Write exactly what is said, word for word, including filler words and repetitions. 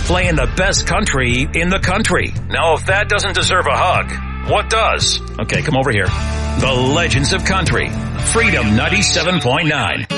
playing the best country in the country. Now, if that doesn't deserve a hug, what does? Okay, come over here. The Legends of Country. Freedom ninety-seven point nine.